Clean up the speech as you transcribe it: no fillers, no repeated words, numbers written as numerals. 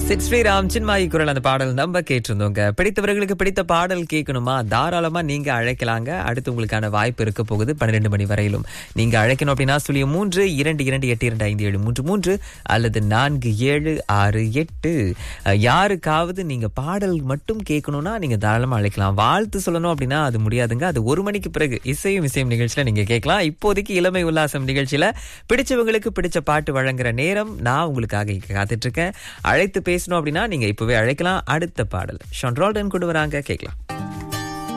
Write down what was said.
சித் ஸ்ரீராம் சின்மாயி குரல் அந்த பாடல் நம்ம கேட்டிருந்தோங்க. பிடித்தவர்களுக்கு பிடித்த பாடல் கேட்கணுமா, தாராளமா நீங்க அழைக்கலாங்க. அடுத்து உங்களுக்கான வாய்ப்பு இருக்க போகுது 12 மணி வரையிலும். நீங்க அழைக்கணும் அப்படின்னா 0322825733 அல்லது 4768. யாருக்காவது நீங்க பாடல் மட்டும் கேட்கணும்னா நீங்க தாராளமா அழைக்கலாம். வாழ்த்து சொல்லணும் அப்படின்னா அது முடியாதுங்க. அது 1 மணிக்கு பிறகு இசையும் நிகழ்ச்சியில நீங்க கேட்கலாம். இப்போதைக்கு இளமை உல்லாசம் நிகழ்ச்சியில பிடிச்சவங்களுக்கு பிடிச்ச பாட்டு வழங்குற நேரம் நான் உங்களுக்காக காத்துட்டு இருக்கேன். அழைத்து பேசணும் அப்படின்னா நீங்க இப்பவே அழைக்கலாம். அடுத்த பாடல் ஷான் ரோல்டன் கொண்டு வராங்க, கேட்கலாம்.